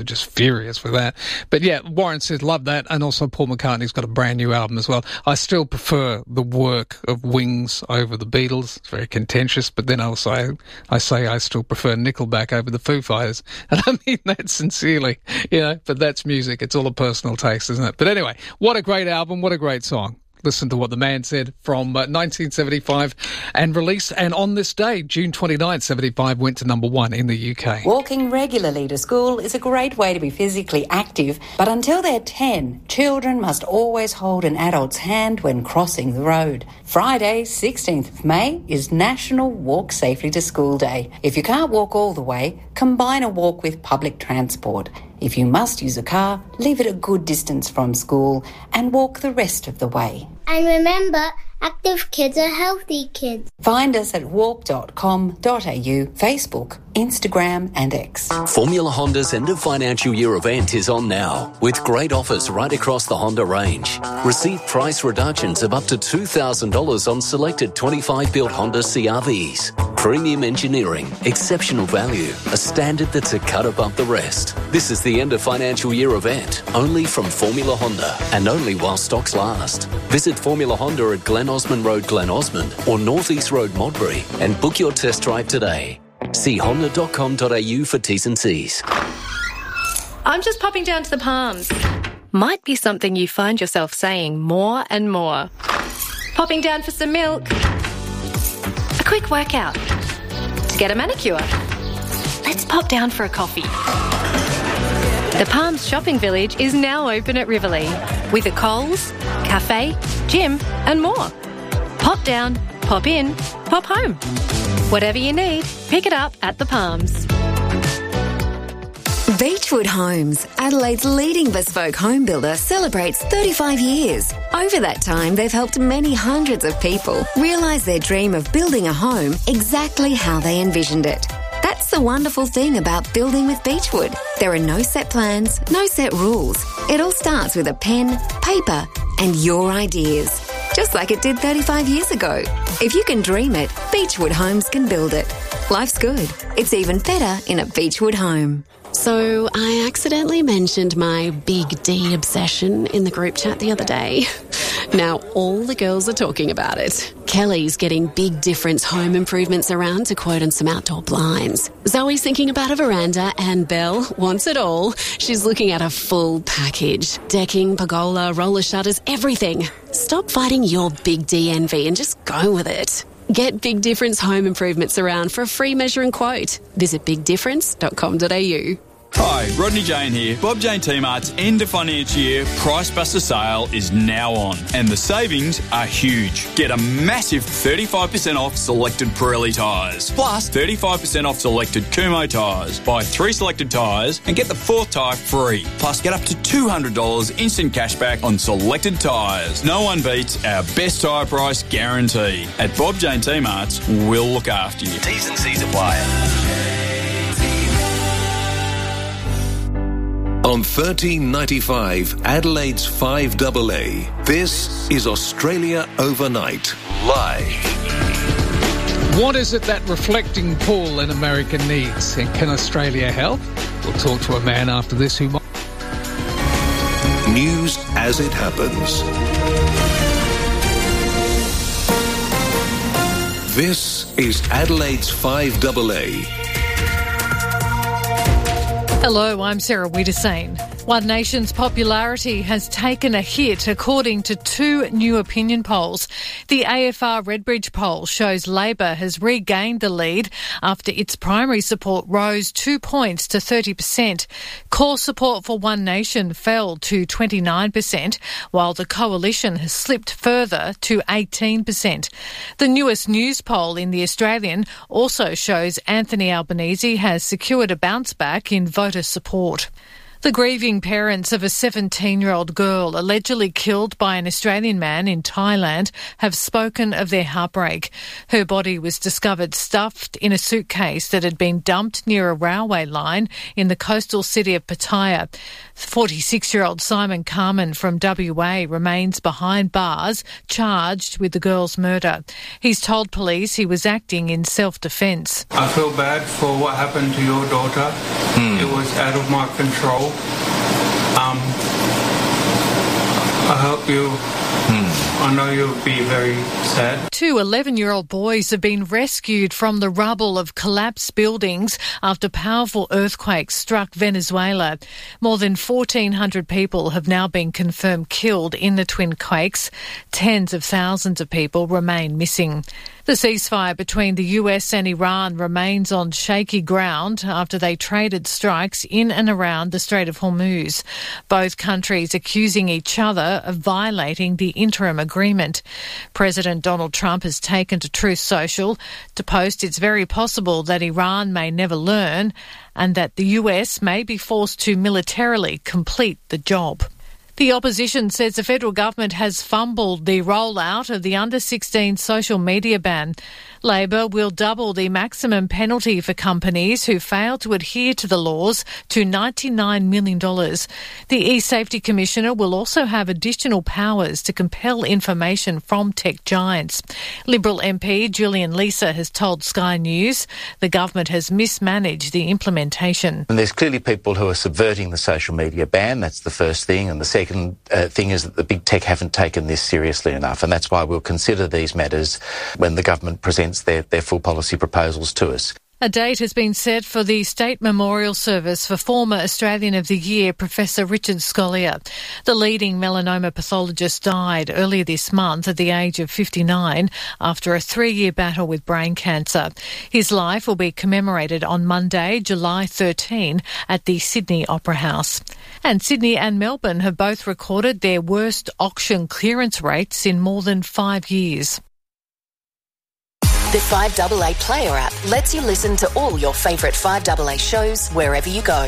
just furious with that. But yeah, Warren says, love that. And also Paul McCartney's got a brand new album as well. I still prefer the work of Wings over the Beatles. It's very contentious. But then also I say I still prefer Nickelback over the Foo Fighters. And I mean that sincerely, but that's music. It's all a personal taste, isn't it? But anyway, what a great album. What a great song. Listen to what the man said from 1975 and released. And on this day, June 29th, 75, went to number 1 in the UK. Walking regularly to school is a great way to be physically active, but until they're 10, children must always hold an adult's hand when crossing the road. Friday, 16th of May, is National Walk Safely to School Day. If you can't walk all the way, combine a walk with public transport. If you must use a car, leave it a good distance from school and walk the rest of the way. And remember, active kids are healthy kids. Find us at walk.com.au, Facebook, Instagram and X. Formula Honda's end of financial year event is on now, with great offers right across the Honda range. Receive price reductions of up to $2,000 on selected 25-built Honda CR-Vs. Premium engineering, exceptional value, a standard that's a cut above the rest. This is the end of financial year event, only from Formula Honda, and only while stocks last. Visit Formula Honda at Glen Osmond Road, Glen Osmond, or North East Road, Modbury, and book your test drive today. See honda.com.au for T's and C's. I'm just popping down to the Palms. Might be something you find yourself saying more and more. Popping down for some milk. A quick workout. To get a manicure. Let's pop down for a coffee. The Palms Shopping Village is now open at Riverlea with a Coles, cafe, gym and more. Pop down, pop in, pop home. Whatever you need, pick it up at the Palms. Beechwood Homes, Adelaide's leading bespoke home builder, celebrates 35 years. Over that time, they've helped many hundreds of people realise their dream of building a home exactly how they envisioned it. That's the wonderful thing about building with Beechwood. There are no set plans, no set rules. It all starts with a pen, paper, and your ideas. Just like it did 35 years ago. If you can dream it, Beechwood Homes can build it. Life's good. It's even better in a Beechwood home. So I accidentally mentioned my Big D obsession in the group chat the other day. Now all the girls are talking about it. Kelly's getting Big Difference home improvements around to quote on some outdoor blinds. Zoe's thinking about a veranda and Belle wants it all. She's looking at a full package. Decking, pergola, roller shutters, everything. Stop fighting your Big D envy and just go with it. Get Big Difference home improvements around for a free measure and quote. Visit bigdifference.com.au. Hi, Rodney Jane here. Bob Jane T-Mart's end of financial year Price Buster sale is now on, and the savings are huge. Get a massive 35% off selected Pirelli tyres, plus 35% off selected Kumho tyres. Buy 3 selected tyres and get the 4th tyre free. Plus get up to $200 instant cashback on selected tyres. No one beats our best tyre price guarantee. At Bob Jane T-Mart's, we'll look after you. T's and C's apply. On 1395 Adelaide's 5AA, this is Australia Overnight, live. What is it that reflecting pool in America needs? And can Australia help? We'll talk to a man after this who might... News as it happens. This is Adelaide's 5AA. Hello, I'm Sarah Wiedersane. One Nation's popularity has taken a hit according to 2 new opinion polls. The AFR Redbridge poll shows Labor has regained the lead after its primary support rose 2 points to 30%. Core support for One Nation fell to 29%, while the Coalition has slipped further to 18%. The newest news poll in The Australian also shows Anthony Albanese has secured a bounce back in voter support. The grieving parents of a 17-year-old girl allegedly killed by an Australian man in Thailand have spoken of their heartbreak. Her body was discovered stuffed in a suitcase that had been dumped near a railway line in the coastal city of Pattaya. 46-year-old Simon Carman from WA remains behind bars, charged with the girl's murder. He's told police he was acting in self-defence. I feel bad for what happened to your daughter. It was out of my control. I hope I know you'll be very sad. 2 11-year-old boys have been rescued from the rubble of collapsed buildings after powerful earthquakes struck Venezuela. More than 1,400 people have now been confirmed killed in the twin quakes. Tens of thousands of people remain missing. The ceasefire between the US and Iran remains on shaky ground after they traded strikes in and around the Strait of Hormuz. Both countries accusing each other of violating the interim agreement. President Donald Trump has taken to Truth Social to post it's very possible that Iran may never learn and that the US may be forced to militarily complete the job. The opposition says the federal government has fumbled the rollout of the under-16 social media ban. Labor will double the maximum penalty for companies who fail to adhere to the laws to $99 million. The e-Safety Commissioner will also have additional powers to compel information from tech giants. Liberal MP Julian Leeser has told Sky News the government has mismanaged the implementation. And there's clearly people who are subverting the social media ban. That's the first thing. And the second thing is that the big tech haven't taken this seriously enough. And that's why we'll consider these matters when the government presents their full policy proposals to us. A date has been set for the State Memorial Service for former Australian of the Year, Professor Richard Scolyer. The leading melanoma pathologist died earlier this month at the age of 59 after a 3-year battle with brain cancer. His life will be commemorated on Monday, July 13 at the Sydney Opera House. And Sydney and Melbourne have both recorded their worst auction clearance rates in more than 5 years. The 5AA Player app lets you listen to all your favourite 5AA shows wherever you go.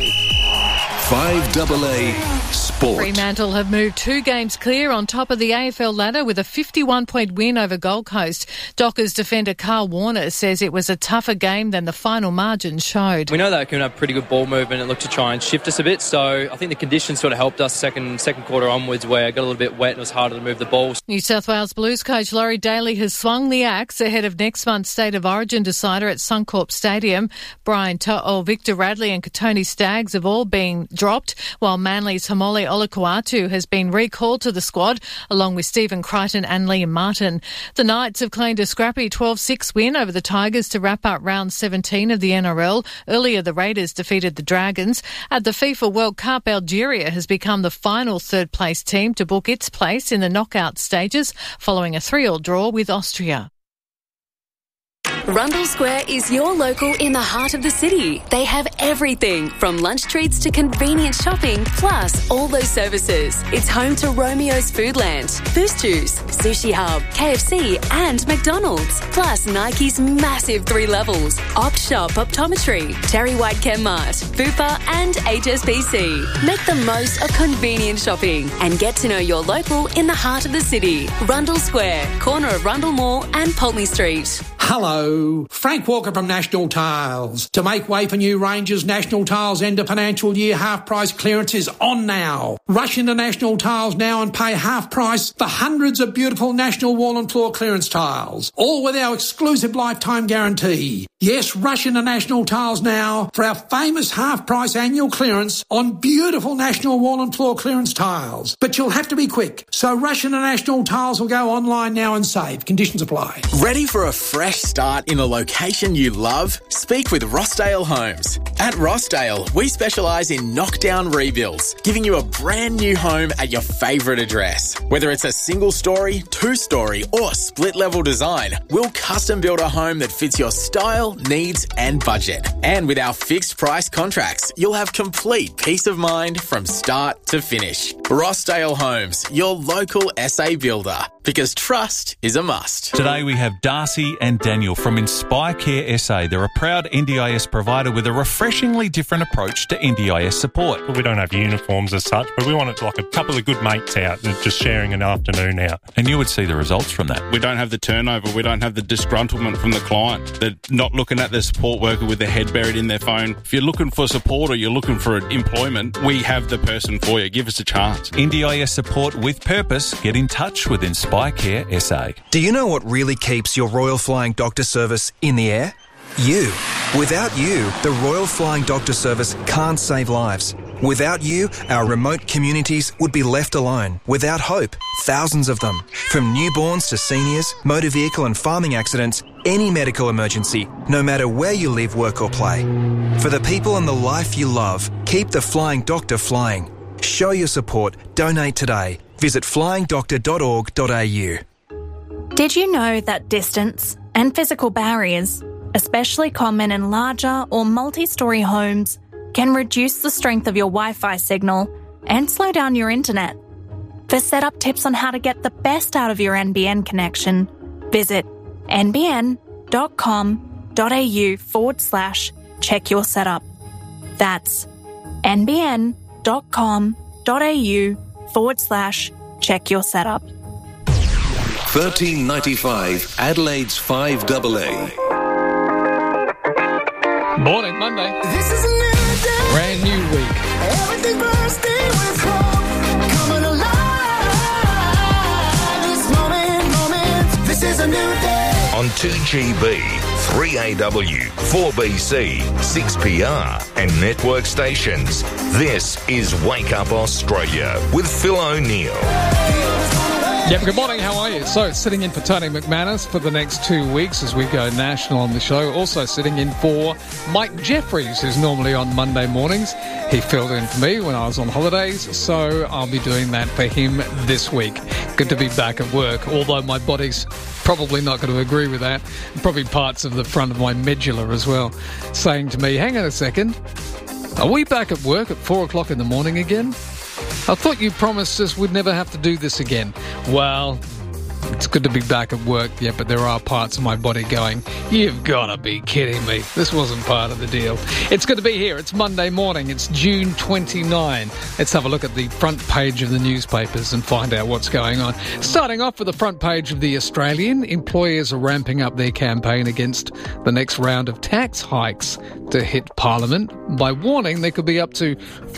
5AA Sport. Fremantle have moved 2 games clear on top of the AFL ladder with a 51-point win over Gold Coast. Dockers defender Carl Warner says it was a tougher game than the final margin showed. We know they can have pretty good ball movement and look to try and shift us a bit, so I think the conditions sort of helped us second quarter onwards, where it got a little bit wet and it was harder to move the ball. New South Wales Blues coach Laurie Daly has swung the axe ahead of next month's State of Origin decider at Suncorp Stadium. Brian To'o, Victor Radley and Katoni Staggs have all been dropped, while Manly's Hamole Olakuatu has been recalled to the squad, along with Stephen Crichton and Liam Martin. The Knights have claimed a scrappy 12-6 win over the Tigers to wrap up round 17 of the NRL. Earlier, the Raiders defeated the Dragons. At the FIFA World Cup, Algeria has become the final third-place team to book its place in the knockout stages, following a 3-3 draw with Austria. Rundle Square is your local in the heart of the city. They have everything from lunch treats to convenient shopping, plus all those services. It's home to Romeo's Foodland, Boost Juice, Sushi Hub, KFC and McDonald's, plus Nike's massive 3 levels, Opt Shop Optometry, Terry White Chemmart, Bupa and HSBC. Make the most of convenient shopping and get to know your local in the heart of the city. Rundle Square, corner of Rundle Mall and Pulteney Street. Hello, Frank Walker from National Tiles. To make way for new ranges, National Tiles end of financial year half price clearance is on now. Rush into National Tiles now and pay half price for hundreds of beautiful National wall and floor clearance tiles, all with our exclusive lifetime guarantee. Yes, rush into National Tiles now for our famous half price annual clearance on beautiful National wall and floor clearance tiles. But you'll have to be quick, so rush into National Tiles or go online now and save. Conditions apply. Ready for a fresh start in the location you love? Speak with Rossdale Homes. At Rossdale, we specialise in knockdown rebuilds, giving you a brand new home at your favourite address. Whether it's a single story, 2-story or split level design, we'll custom build a home that fits your style, needs and budget. And with our fixed price contracts, you'll have complete peace of mind from start to finish. Rossdale Homes, your local SA builder, because trust is a must. Today we have Darcy and Daniel from Inspire Care SA. They're a proud NDIS provider with a refreshingly different approach to NDIS support. We don't have uniforms as such, but we want it like a couple of good mates out and just sharing an afternoon out. And you would see the results from that. We don't have the turnover. We don't have the disgruntlement from the client. They're not looking at the support worker with their head buried in their phone. If you're looking for support or you're looking for employment, we have the person for you. Give us a chance. NDIS support with purpose. Get in touch with Inspire Care SA. Do you know what really keeps your Royal Flying Doctor Service in the air? You. Without you, the Royal Flying Doctor Service can't save lives. Without you, our remote communities would be left alone, without hope, thousands of them. From newborns to seniors, motor vehicle and farming accidents, any medical emergency, no matter where you live, work or play. For the people and the life you love, keep the Flying Doctor flying. Show your support. Donate today. Visit flyingdoctor.org.au. Did you know that distance and physical barriers, especially common in larger or multi-storey homes, can reduce the strength of your Wi-Fi signal and slow down your internet? For setup tips on how to get the best out of your NBN connection, visit nbn.com.au/check your setup. That's nbn.com.au/check your setup. 1395 Adelaide's 5AA. Morning, Monday. This is a new day. Brand new week. Everything bursting with hope. Coming alive. This moment. This is a new day. On 2GB, 3AW, 4BC, 6PR and network stations. This is Wake Up Australia with Phil O'Neill. Yep, good morning, how are you? So, sitting in for Tony McManus for the next 2 weeks as we go national on the show. Also sitting in for Mike Jeffries, who's normally on Monday mornings. He filled in for me when I was on holidays, so I'll be doing that for him this week. Good to be back at work, although my body's probably not going to agree with that. Probably parts of the front of my medulla as well, saying to me, hang on a second, are we back at work at 4 o'clock in the morning again? I thought you promised us we'd never have to do this again. Well, it's good to be back at work, yeah, but there are parts of my body going, you've got to be kidding me. This wasn't part of the deal. It's good to be here. It's Monday morning. It's June 29. Let's have a look at the front page of the newspapers and find out what's going on. Starting off with the front page of The Australian, employers are ramping up their campaign against the next round of tax hikes to hit Parliament by warning there could be up to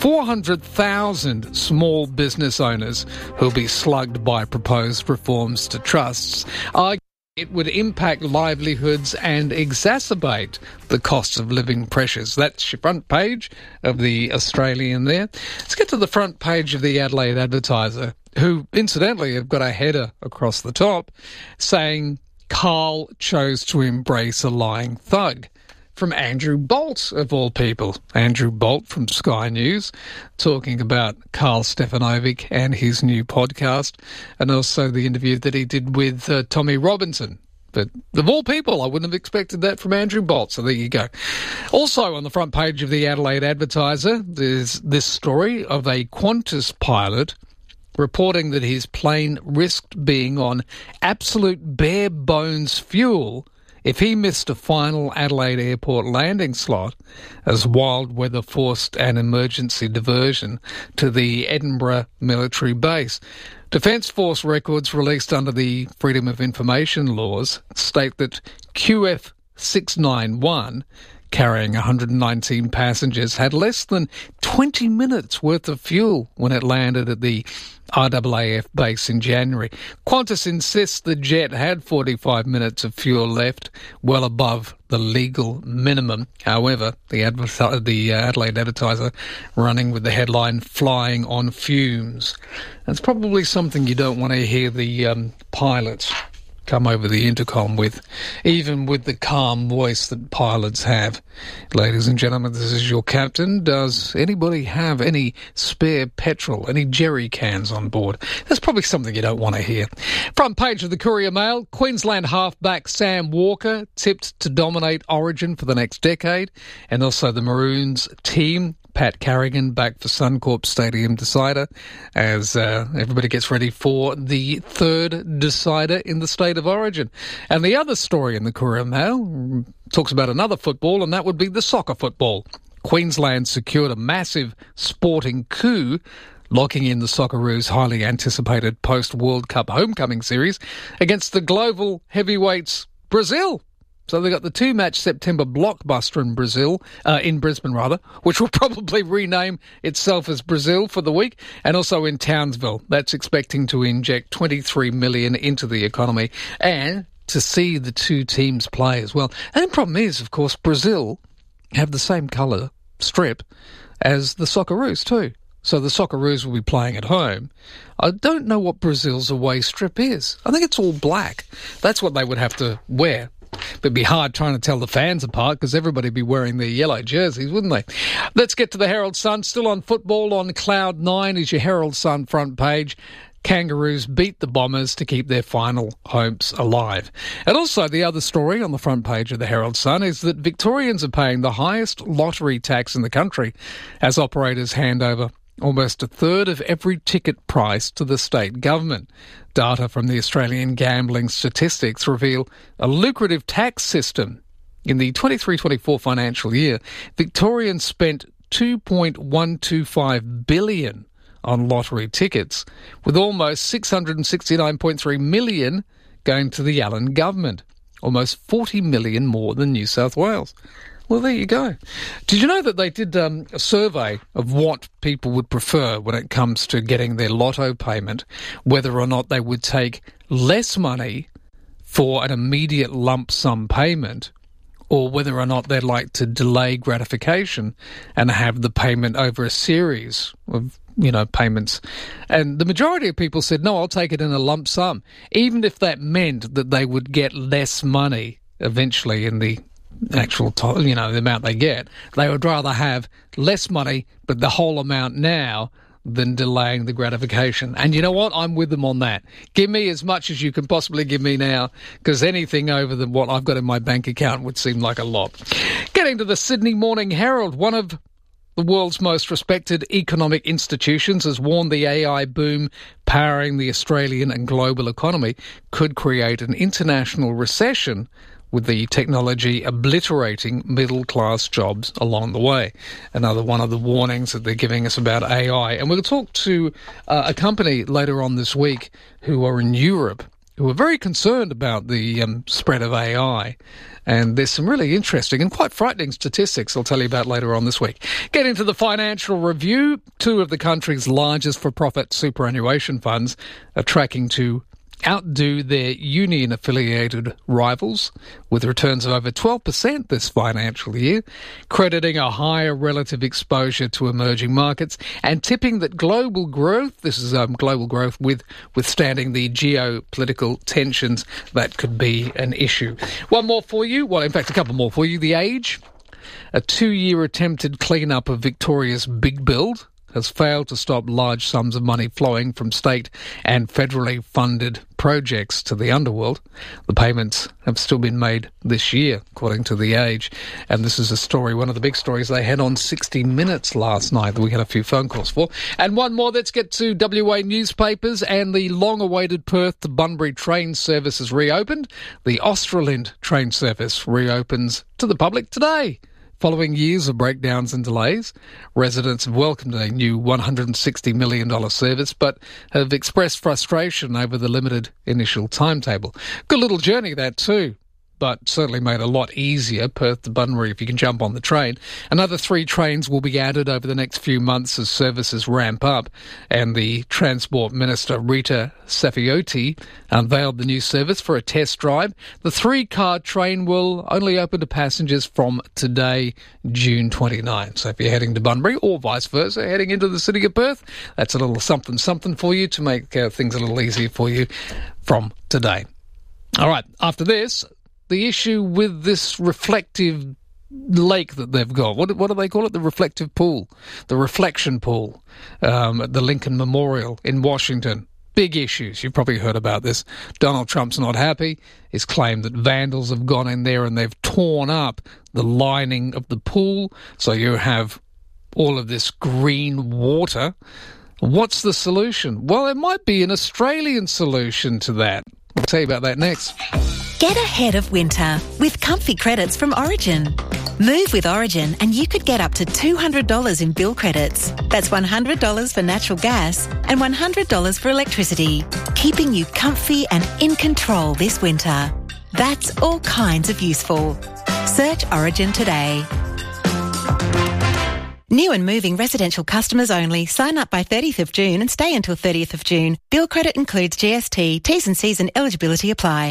400,000 small business owners who'll be slugged by proposed reforms to trusts. It would impact livelihoods and exacerbate the cost of living pressures. That's your front page of The Australian there. Let's get to the front page of the Adelaide Advertiser, who incidentally have got a header across the top saying Carl chose to embrace a lying thug. From Andrew Bolt, of all people. Andrew Bolt from Sky News, talking about Carl Stefanovic and his new podcast, and also the interview that he did with Tommy Robinson. But of all people, I wouldn't have expected that from Andrew Bolt, so there you go. Also on the front page of the Adelaide Advertiser, there's this story of a Qantas pilot reporting that his plane risked being on absolute bare-bones fuel if he missed a final Adelaide Airport landing slot, as wild weather forced an emergency diversion to the Edinburgh military base. Defence Force records released under the Freedom of Information laws state that QF 691, carrying 119 passengers, had less than 20 minutes worth of fuel when it landed at the RAAF base in January. Qantas insists the jet had 45 minutes of fuel left, well above the legal minimum. However, the Adelaide Advertiser running with the headline, Flying on Fumes. That's probably something you don't want to hear the pilots come over the intercom with, even with the calm voice that pilots have. Ladies and gentlemen, this is your captain. Does anybody have any spare petrol, any jerry cans on board? That's probably something you don't want to hear. Front page of the Courier Mail, Queensland halfback Sam Walker tipped to dominate Origin for the next decade, and also the Maroons team Pat Carrigan back for Suncorp Stadium decider as everybody gets ready for the third decider in the State of Origin. And the other story in the Courier Mail talks about another football, and that would be the soccer football. Queensland secured a massive sporting coup, locking in the Socceroos' highly anticipated post-World Cup homecoming series against the global heavyweights Brazil. So they got the two-match September blockbuster in Brisbane, which will probably rename itself as Brazil for the week, and also in Townsville. That's expecting to inject $23 million into the economy and to see the two teams play as well. And the problem is, of course, Brazil have the same colour strip as the Socceroos too. So the Socceroos will be playing at home. I don't know what Brazil's away strip is. I think it's all black. That's what they would have to wear. But it'd be hard trying to tell the fans apart because everybody would be wearing their yellow jerseys, wouldn't they? Let's get to the Herald Sun. Still on football on Cloud 9 is your Herald Sun front page. Kangaroos beat the Bombers to keep their final hopes alive. And also the other story on the front page of the Herald Sun is that Victorians are paying the highest lottery tax in the country as operators hand over almost a third of every ticket price to the state government. Data from the Australian Gambling Statistics reveal a lucrative tax system. In the 23-24 financial year, Victorians spent $2.125 billion on lottery tickets, with almost $669.3 million going to the Allen government, almost $40 million more than New South Wales. Well, there you go. Did you know that they did a survey of what people would prefer when it comes to getting their lotto payment, whether or not they would take less money for an immediate lump sum payment, or whether or not they'd like to delay gratification and have the payment over a series of payments. And the majority of people said, no, I'll take it in a lump sum, even if that meant that they would get less money eventually in the actual, the amount they get. They would rather have less money, but the whole amount now, than delaying the gratification. And you know what? I'm with them on that. Give me as much as you can possibly give me now, because anything over than what I've got in my bank account would seem like a lot. Getting to the Sydney Morning Herald, one of the world's most respected economic institutions has warned the AI boom powering the Australian and global economy could create an international recession, with the technology obliterating middle-class jobs along the way. Another one of the warnings that they're giving us about AI. And we'll talk to a company later on this week who are in Europe, who are very concerned about the spread of AI. And there's some really interesting and quite frightening statistics I'll tell you about later on this week. Getting to the Financial Review, two of the country's largest for-profit superannuation funds are tracking to outdo their union-affiliated rivals, with returns of over 12% this financial year, crediting a higher relative exposure to emerging markets and tipping that global growth, this is global growth withstanding the geopolitical tensions, that could be an issue. One more for you, well, in fact, a couple more for you. The Age, a 2-year attempted clean-up of Victoria's big build has failed to stop large sums of money flowing from state and federally funded projects to the underworld. The payments have still been made this year, according to The Age. And this is a story, one of the big stories they had on 60 Minutes last night that we had a few phone calls for. And one more, let's get to WA newspapers, and the long-awaited Perth to Bunbury train service is reopened. The Australind train service reopens to the public today. Following years of breakdowns and delays, residents have welcomed a new $160 million service, but have expressed frustration over the limited initial timetable. Good little journey, that too, but certainly made a lot easier, Perth to Bunbury, if you can jump on the train. Another 3 trains will be added over the next few months as services ramp up, and the Transport Minister Rita Saffioti unveiled the new service for a test drive. The 3-car train will only open to passengers from today, June 29. So if you're heading to Bunbury, or vice versa, heading into the city of Perth, that's a little something for you to make things a little easier for you from today. All right, after this, the issue with this reflective lake that they've got. What do they call it? The reflective pool. The reflection pool at the Lincoln Memorial in Washington. Big issues. You've probably heard about this. Donald Trump's not happy. He's claimed that vandals have gone in there and they've torn up the lining of the pool. So you have all of this green water. What's the solution? Well, it might be an Australian solution to that. I'll tell you about that next. Get ahead of winter with comfy credits from Origin. Move with Origin and you could get up to $200 in bill credits. That's $100 for natural gas and $100 for electricity, keeping you comfy and in control this winter. That's all kinds of useful. Search Origin today. New and moving residential customers only. Sign up by 30th of June and stay until 30th of June. Bill credit includes GST. T's and C's and eligibility apply.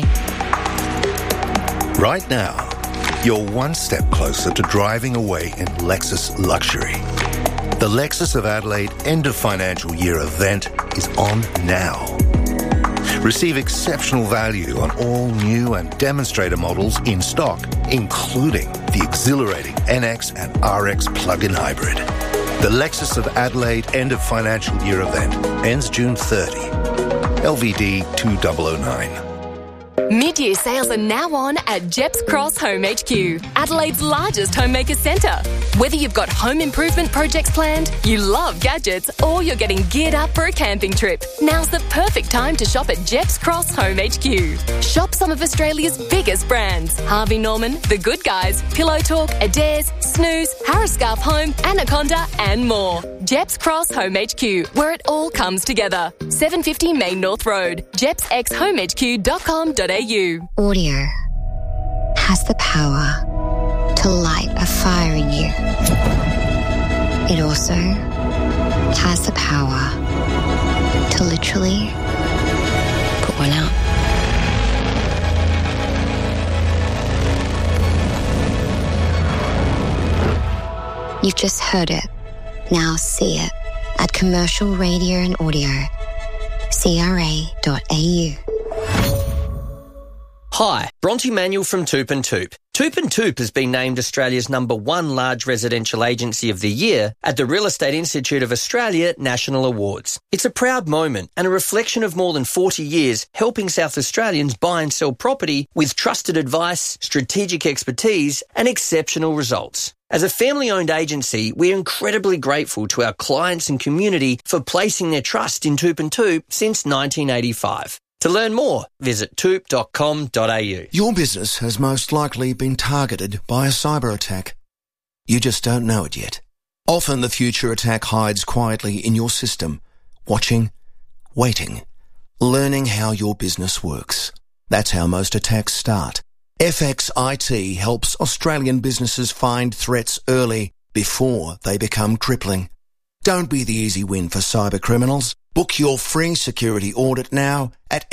Right now, you're one step closer to driving away in Lexus luxury. The Lexus of Adelaide end of financial year event is on now. Receive exceptional value on all new and demonstrator models in stock, including the exhilarating NX and RX plug-in hybrid. The Lexus of Adelaide end of financial year event ends June 30. LVD 2009. Mid-year sales are now on at Jeps Cross Home HQ, Adelaide's largest homemaker centre. Whether you've got home improvement projects planned, you love gadgets, or you're getting geared up for a camping trip, now's the perfect time to shop at Jeps Cross Home HQ. Shop some of Australia's biggest brands: Harvey Norman, The Good Guys, Pillow Talk, Adairs, Snooze, Harris Scarf Home, Anaconda and more. Jeps Cross Home HQ, where it all comes together. 750 Main North Road, jepsxhomehq.com.au. Audio has the power to light a fire in you. It also has the power to literally put one out. You've just heard it. Now see it at Commercial Radio and Audio, CRA.au. Hi, Bronte Manuel from Toop and Toop. Toop and Toop has been named Australia's #1 large residential agency of the year at the Real Estate Institute of Australia National Awards. It's a proud moment and a reflection of more than 40 years helping South Australians buy and sell property with trusted advice, strategic expertise and exceptional results. As a family-owned agency, we're incredibly grateful to our clients and community for placing their trust in Toop and Toop since 1985. To learn more, visit toop.com.au. Your business has most likely been targeted by a cyber attack. You just don't know it yet. Often the future attack hides quietly in your system, watching, waiting, learning how your business works. That's how most attacks start. FXIT helps Australian businesses find threats early before they become crippling. Don't be the easy win for cyber criminals. Book your free security audit now at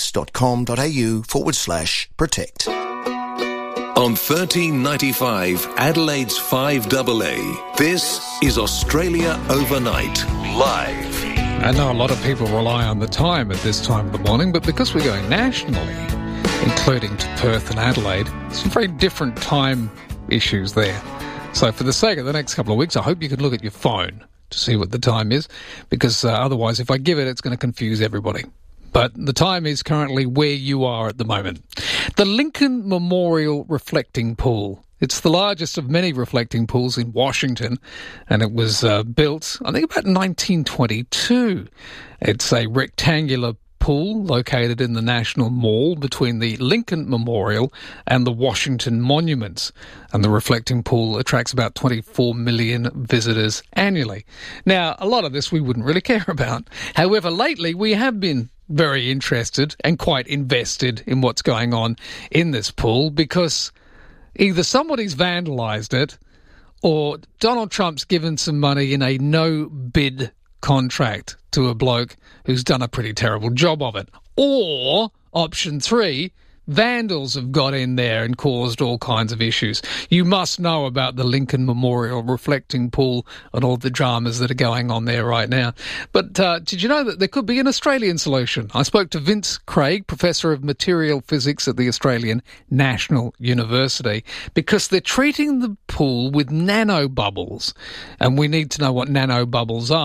fx.com.au/protect. On 1395 Adelaide's 5AA, this is Australia Overnight, live. I know a lot of people rely on the time at this time of the morning, but because we're going nationally, including to Perth and Adelaide, some very different time issues there. So for the sake of the next couple of weeks, I hope you can look at your phone to see what the time is, because otherwise if I give it, it's going to confuse everybody. But the time is currently where you are at the moment. The Lincoln Memorial Reflecting Pool. It's the largest of many reflecting pools in Washington, and it was built, I think, about 1922. It's a rectangular pool located in the National Mall between the Lincoln Memorial and the Washington Monuments. And the reflecting pool attracts about 24 million visitors annually. Now, a lot of this we wouldn't really care about. However, lately we have been very interested and quite invested in what's going on in this pool, because either somebody's vandalised it or Donald Trump's given some money in a no-bid contract to a bloke who's done a pretty terrible job of it. Or, option 3, vandals have got in there and caused all kinds of issues. You must know about the Lincoln Memorial Reflecting Pool and all the dramas that are going on there right now. But did you know that there could be an Australian solution? I spoke to Vince Craig, Professor of Material Physics at the Australian National University, because they're treating the pool with nanobubbles. And we need to know what nanobubbles are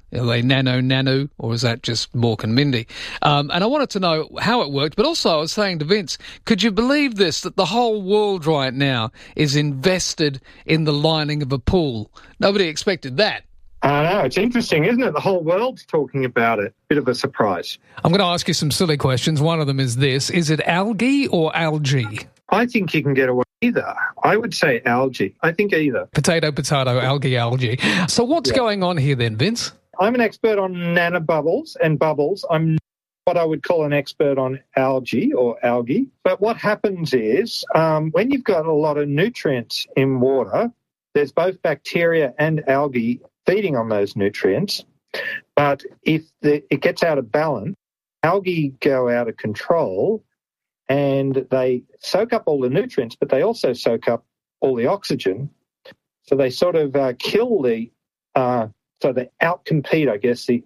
Are they nano, or is that just Mork and Mindy? And I wanted to know how it worked, but also I was saying to Vince, could you believe this, that the whole world right now is invested in the lining of a pool? Nobody expected that. I know, it's interesting, isn't it? The whole world's talking about it. Bit of a surprise. I'm going to ask you some silly questions. One of them is this. Is it algae or algae? I think you can get away with either. I would say algae. I think either. Potato, algae. So what's going on here then, Vince? I'm an expert on nanobubbles and bubbles. I'm what I would call an expert on algae or algae. But what happens is when you've got a lot of nutrients in water, there's both bacteria and algae feeding on those nutrients. But if it gets out of balance, algae go out of control and they soak up all the nutrients, but they also soak up all the oxygen. So they sort of kill so they outcompete, I guess, the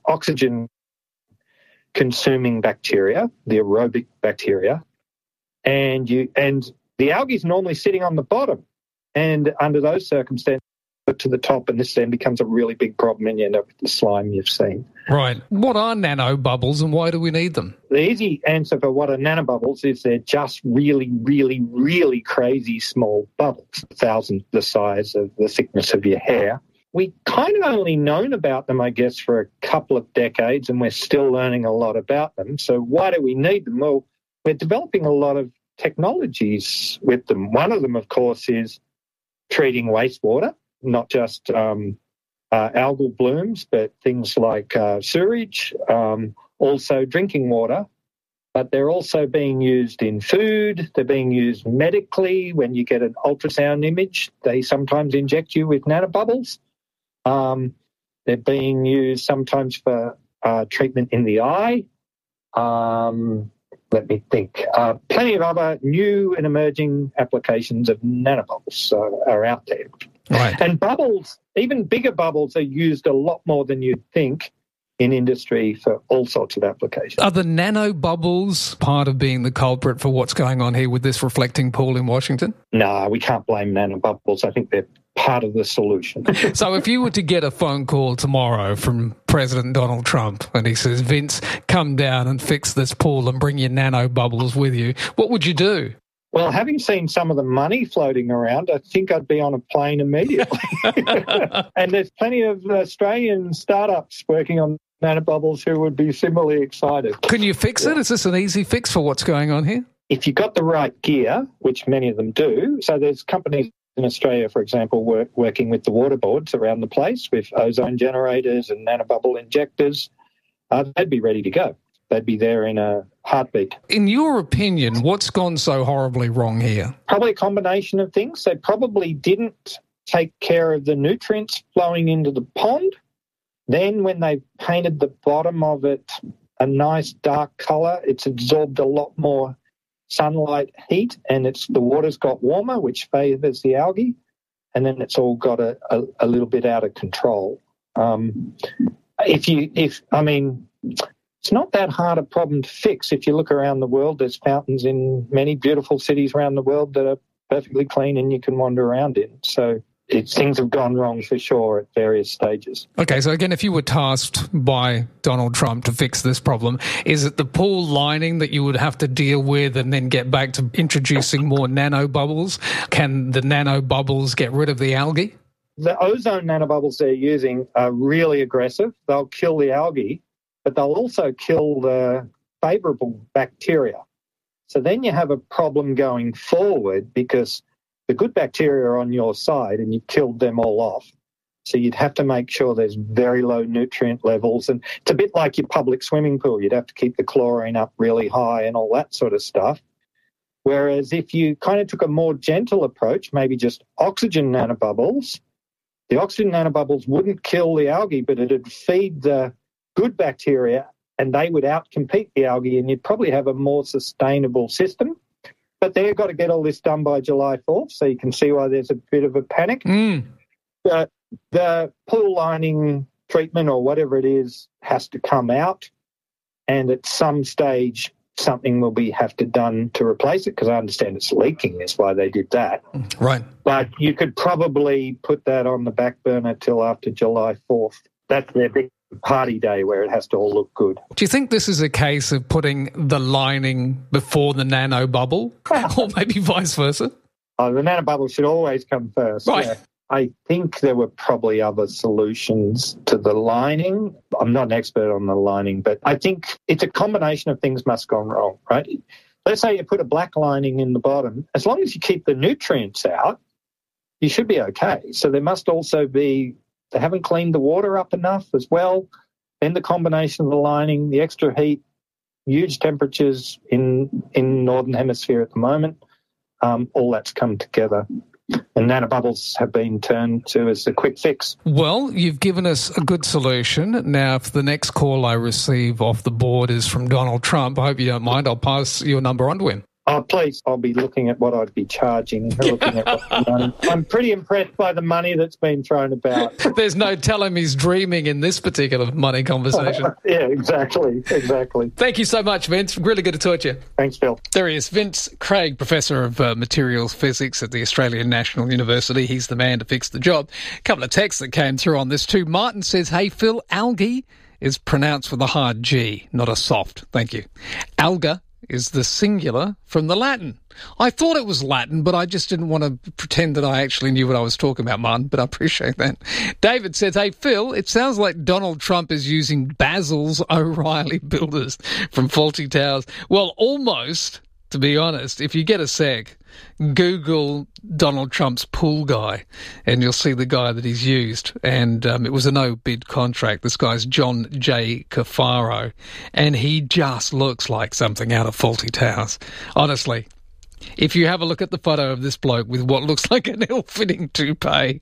oxygen-consuming bacteria, the aerobic bacteria, and the algae is normally sitting on the bottom. And under those circumstances, to the top, and this then becomes a really big problem, and you end up with the slime you've seen. Right. What are nanobubbles, and why do we need them? The easy answer for what are nanobubbles is they're just really, really, really crazy small bubbles, 1,000 the size of the thickness of your hair. We kind of only known about them, I guess, for a couple of decades, and we're still learning a lot about them. So why do we need them? Well, we're developing a lot of technologies with them. One of them, of course, is treating wastewater, not just algal blooms, but things like sewage, also drinking water. But they're also being used in food. They're being used medically. When you get an ultrasound image, they sometimes inject you with nanobubbles. They're being used sometimes for treatment in the eye. Let me think. Plenty of other new and emerging applications of nanobubbles are out there. Right. And bubbles, even bigger bubbles, are used a lot more than you'd think in industry for all sorts of applications. Are the nanobubbles part of being the culprit for what's going on here with this reflecting pool in Washington? No, we can't blame nanobubbles. I think they're part of the solution. So if you were to get a phone call tomorrow from President Donald Trump and he says, Vince, come down and fix this pool and bring your nanobubbles with you, what would you do? Well, having seen some of the money floating around, I think I'd be on a plane immediately. And there's plenty of Australian startups working on nanobubbles who would be similarly excited. Can you fix it? Is this an easy fix for what's going on here? If you've got the right gear, which many of them do, so there's companies in Australia, for example, working with the water boards around the place with ozone generators and nanobubble injectors, they'd be ready to go. They'd be there in a heartbeat. In your opinion, what's gone so horribly wrong here? Probably a combination of things. They probably didn't take care of the nutrients flowing into the pond. Then when they painted the bottom of it a nice dark colour, it's absorbed a lot more sunlight heat and the water's got warmer, which favours the algae, and then it's all got a little bit out of control. It's not that hard a problem to fix. If you look around the world, there's fountains in many beautiful cities around the world that are perfectly clean and you can wander around in. So things have gone wrong for sure at various stages. Okay, so again, if you were tasked by Donald Trump to fix this problem, is it the pool lining that you would have to deal with and then get back to introducing more nanobubbles? Can the nanobubbles get rid of the algae? The ozone nanobubbles they're using are really aggressive. They'll kill the algae, but they'll also kill the favourable bacteria. So then you have a problem going forward because the good bacteria are on your side and you've killed them all off. So you'd have to make sure there's very low nutrient levels. And it's a bit like your public swimming pool. You'd have to keep the chlorine up really high and all that sort of stuff. Whereas if you kind of took a more gentle approach, maybe just oxygen nanobubbles, the oxygen nanobubbles wouldn't kill the algae, but it'd feed the good bacteria and they would outcompete the algae and you'd probably have a more sustainable system. But they've got to get all this done by July 4th, so you can see why there's a bit of a panic. The pool lining treatment or whatever it is has to come out, and at some stage something will have to done to replace it, because I understand it's leaking is why they did that. Right. But you could probably put that on the back burner till after July 4th. That's their big party day where it has to all look good. Do you think this is a case of putting the lining before the nanobubble, or maybe vice versa? Oh, the nanobubble should always come first. Right. Yeah. I think there were probably other solutions to the lining. I'm not an expert on the lining, but I think it's a combination of things must have gone wrong, right? Let's say you put a black lining in the bottom. As long as you keep the nutrients out, you should be okay. So there must also be, they haven't cleaned the water up enough as well. Then the combination of the lining, the extra heat, huge temperatures in Northern Hemisphere at the moment, all that's come together. And nanobubbles have been turned to as a quick fix. Well, you've given us a good solution. Now, if the next call I receive off the board is from Donald Trump, I hope you don't mind, I'll pass your number on to him. Oh, please, I'll be looking at what I'd be charging. Looking at I'm pretty impressed by the money that's been thrown about. There's no telling he's dreaming in this particular money conversation. Yeah, exactly. Thank you so much, Vince. Really good to talk to you. Thanks, Phil. There he is, Vince Craig, Professor of Materials Physics at the Australian National University. He's the man to fix the job. A couple of texts that came through on this too. Martin says, hey, Phil, algae is pronounced with a hard G, not a soft. Thank you. Alga is the singular from the Latin. I thought it was Latin, but I just didn't want to pretend that I actually knew what I was talking about, Martin, but I appreciate that. David says, hey, Phil, it sounds like Donald Trump is using Basil's O'Reilly builders from Faulty Towers. Well, almost, to be honest. If you get a sec, Google Donald Trump's pool guy and you'll see the guy that he's used. And it was a no-bid contract. This guy's John J. Cafaro, and he just looks like something out of Faulty Towers. Honestly, if you have a look at the photo of this bloke with what looks like an ill-fitting toupee,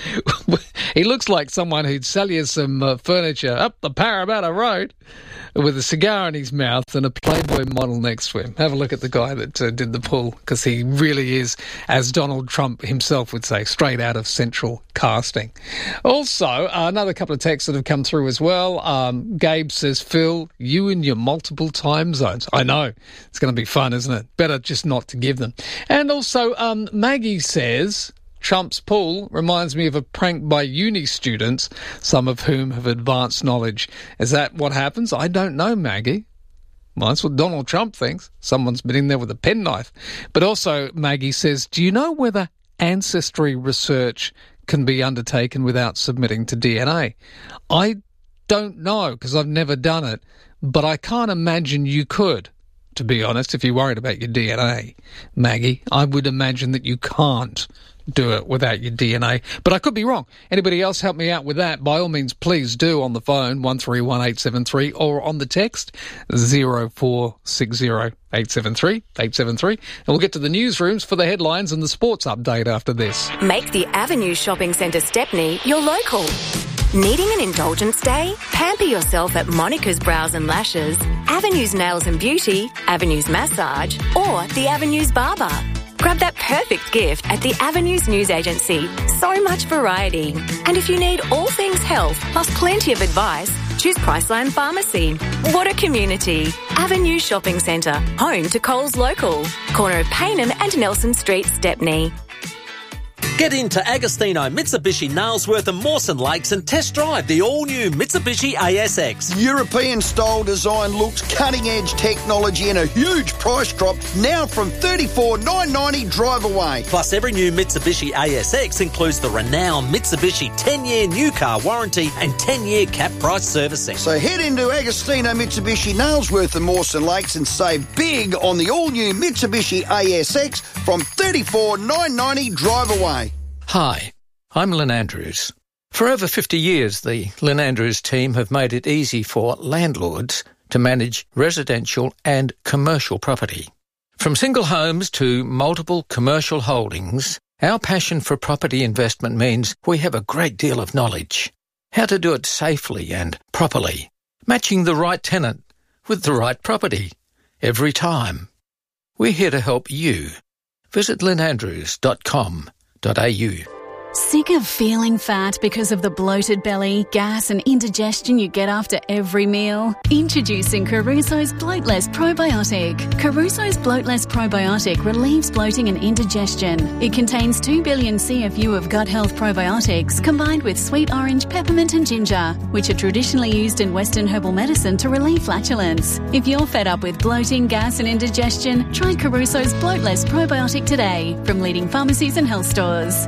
he looks like someone who'd sell you some furniture up the Parramatta Road with a cigar in his mouth and a Playboy model next to him. Have a look at the guy that did the pull, because he really is, as Donald Trump himself would say, straight out of Central Casting. Also, another couple of texts that have come through as well. Gabe says, Phil, you and your multiple time zones. I know. It's going to be fun, isn't it? Better just not to give them. And also, Maggie says, Trump's pool reminds me of a prank by uni students, some of whom have advanced knowledge. Is that what happens? I don't know, Maggie. Well, that's what Donald Trump thinks. Someone's been in there with a penknife. But also, Maggie says, do you know whether ancestry research can be undertaken without submitting to DNA? I don't know, because I've never done it, but I can't imagine you could. To be honest, if you're worried about your DNA, Maggie, I would imagine that you can't do it without your DNA. But I could be wrong. Anybody else help me out with that? By all means, please do on the phone, 131873, or on the text, 0460 873 873. And we'll get to the newsrooms for the headlines and the sports update after this. Make the Avenue Shopping Centre Stepney your local. Needing an indulgence day? Pamper yourself at Monica's Brows and Lashes, Avenues Nails and Beauty, Avenues Massage, or the Avenues Barber. Grab that perfect gift at the Avenues News Agency. So much variety. And if you need all things health, plus plenty of advice, choose Priceline Pharmacy. What a community. Avenue Shopping Centre, home to Coles Local. Corner of Paynham and Nelson Street, Stepney. Get into Agostino, Mitsubishi, Nailsworth and Mawson Lakes and test drive the all-new Mitsubishi ASX. European-style design looks, cutting-edge technology and a huge price drop now from $34,990 drive away. Plus, every new Mitsubishi ASX includes the renowned Mitsubishi 10-year new car warranty and 10-year cap price servicing. So head into Agostino, Mitsubishi, Nailsworth and Mawson Lakes and save big on the all-new Mitsubishi ASX from $34,990 drive away. Hi, I'm Lynn Andrews. For over 50 years, the Lynn Andrews team have made it easy for landlords to manage residential and commercial property. From single homes to multiple commercial holdings, our passion for property investment means we have a great deal of knowledge. How to do it safely and properly, matching the right tenant with the right property every time. We're here to help you. Visit lynnandrews.com.au. Sick of feeling fat because of the bloated belly, gas and indigestion you get after every meal? Introducing Caruso's Bloatless Probiotic. Caruso's Bloatless Probiotic relieves bloating and indigestion. It contains 2 billion CFU of gut health probiotics combined with sweet orange, peppermint and ginger, which are traditionally used in Western herbal medicine to relieve flatulence. If you're fed up with bloating, gas and indigestion, try Caruso's Bloatless Probiotic today from leading pharmacies and health stores.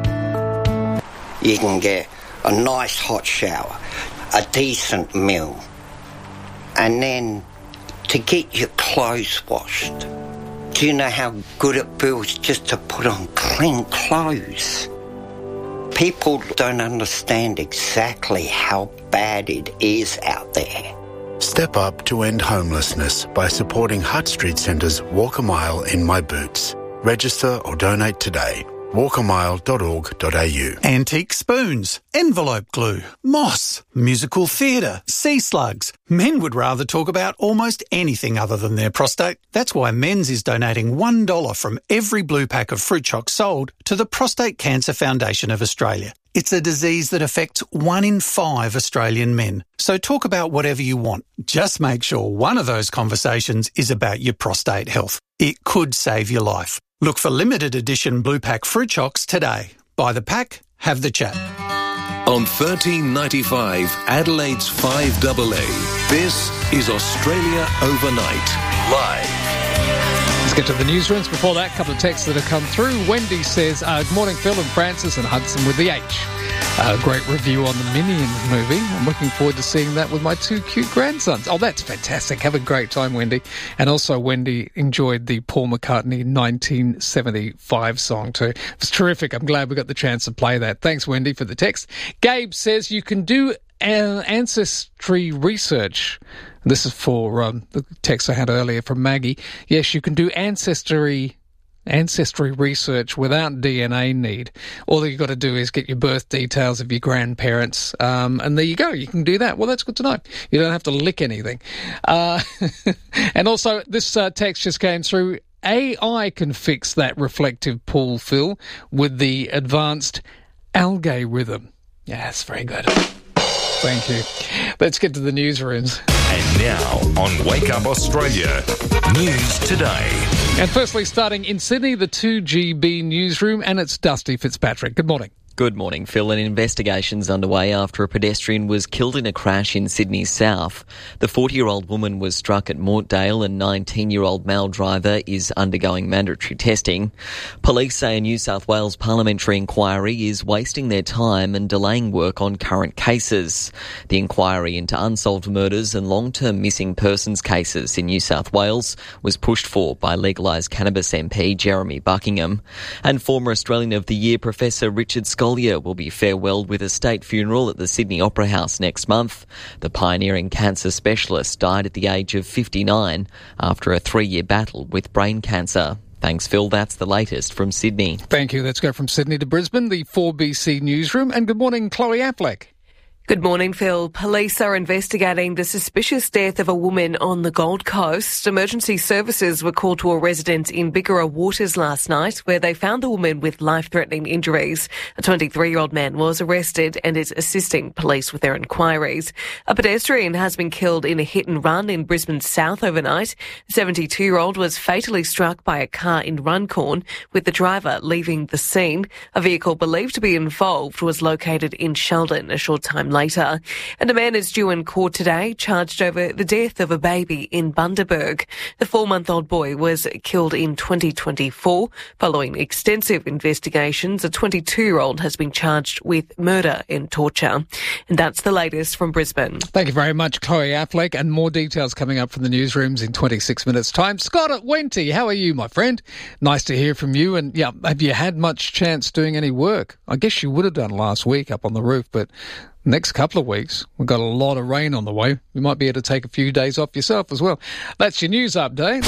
You can get a nice hot shower, a decent meal, and then to get your clothes washed. Do you know how good it feels just to put on clean clothes? People don't understand exactly how bad it is out there. Step up to end homelessness by supporting Hutt Street Centre's Walk a Mile in My Boots. Register or donate today. walkamile.org.au. Antique spoons, envelope glue, moss, musical theatre, sea slugs. Men would rather talk about almost anything other than their prostate. That's why Men's is donating $1 from every blue pack of fruit chocs sold to the Prostate Cancer Foundation of Australia. It's a disease that affects 1 in 5 Australian men. So talk about whatever you want. Just make sure one of those conversations is about your prostate health. It could save your life. Look for limited edition Blue Pack Fruit Chocs today. Buy the pack, have the chat. On 1395 Adelaide's 5AA, this is Australia Overnight, live. Let's get to the newsrooms. Before that, a couple of texts that have come through. Wendy says, good morning, Phil and Francis and Hudson with the H. Great review on the Minions movie. I'm looking forward to seeing that with my 2 cute grandsons. Oh, that's fantastic. Have a great time, Wendy. And also, Wendy enjoyed the Paul McCartney 1975 song too. It was terrific. I'm glad we got the chance to play that. Thanks, Wendy, for the text. Gabe says you can do ancestry research. This is for the text I had earlier from Maggie. Yes, you can do ancestry research without DNA need. All you've got to do is get your birth details of your grandparents, and there you go. You can do that. Well, that's good to know. You don't have to lick anything. And also, this text just came through. AI can fix that reflective pool, Phil, with the advanced algorithm. Yeah, that's very good. Thank you. Let's get to the newsrooms. And now on Wake Up Australia, News Today. And firstly, starting in Sydney, the 2GB newsroom, and it's Dusty Fitzpatrick. Good morning. Good morning, Phil. An investigation's underway after a pedestrian was killed in a crash in Sydney's south. The 40-year-old woman was struck at Mortdale and 19-year-old male driver is undergoing mandatory testing. Police say a New South Wales parliamentary inquiry is wasting their time and delaying work on current cases. The inquiry into unsolved murders and long-term missing persons cases in New South Wales was pushed for by legalised cannabis MP Jeremy Buckingham. And former Australian of the Year Professor Richard Scott will be farewelled with a state funeral at the Sydney Opera House next month. The pioneering cancer specialist died at the age of 59 after a 3-year battle with brain cancer. Thanks, Phil. That's the latest from Sydney. Thank you. Let's go from Sydney to Brisbane, the 4BC newsroom. And good morning, Chloe Affleck. Good morning, Phil. Police are investigating the suspicious death of a woman on the Gold Coast. Emergency services were called to a residence in Bigara Waters last night, where they found the woman with life-threatening injuries. A 23-year-old man was arrested and is assisting police with their inquiries. A pedestrian has been killed in a hit-and-run in Brisbane's south overnight. The 72-year-old was fatally struck by a car in Runcorn, with the driver leaving the scene. A vehicle believed to be involved was located in Sheldon a short time later. And a man is due in court today, charged over the death of a baby in Bundaberg. The 4-month-old boy was killed in 2024. Following extensive investigations, a 22-year-old has been charged with murder and torture. And that's the latest from Brisbane. Thank you very much, Chloe Affleck, and more details coming up from the newsrooms in 26 minutes' time. Scott at Wenty, how are you, my friend? Nice to hear from you. And yeah, have you had much chance doing any work? I guess you would have done last week up on the roof, but next couple of weeks, we've got a lot of rain on the way. You might be able to take a few days off yourself as well. That's your news update.